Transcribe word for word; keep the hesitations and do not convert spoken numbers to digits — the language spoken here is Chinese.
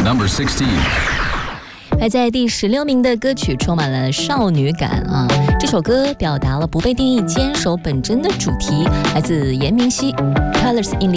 number sixteen. 排在第十六名的歌曲充满了少女感啊！这首歌表达了不被定义、坚守本真的主题，来自严明熙，《Colors in the